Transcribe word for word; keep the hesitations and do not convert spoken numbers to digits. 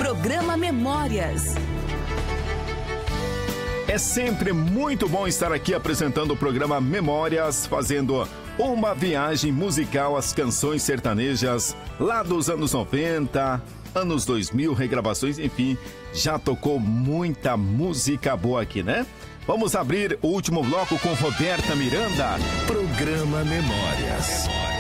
Programa Memórias. É sempre muito bom estar aqui apresentando o programa Memórias, fazendo uma viagem musical às canções sertanejas lá dos anos noventa, anos dois mil, regravações, enfim, já tocou muita música boa aqui, né? Vamos abrir o último bloco com Roberta Miranda. Programa Memórias.